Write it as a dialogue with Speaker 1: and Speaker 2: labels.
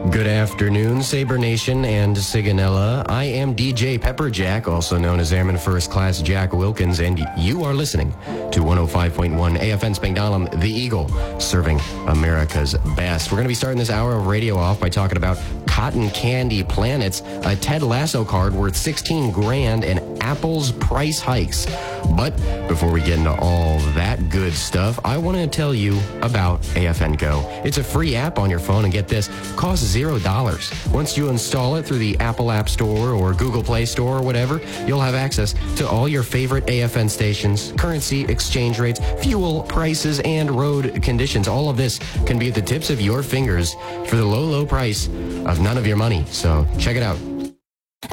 Speaker 1: Good afternoon, Sabre Nation and Sigonella. I am DJ Pepperjack, also known as Airman First Class Jack Wilkins, and you are listening to 105.1 AFN Spangdahlem, The Eagle, serving America's best. We're going to be starting this hour of radio off by talking about Cotton Candy Planets, a Ted Lasso card worth 16 grand, and Apple's price hikes. But before we get into all that good stuff, I want to tell you about AFN Go. It's a free app on your phone, and get this, costs $0. Once you install it through the Apple App Store or Google Play Store or whatever, you'll have access to all your favorite AFN stations, currency exchange rates, fuel prices, and road conditions. All of this can be at the tips of your fingers for the low, low price of none of your money. So check it out.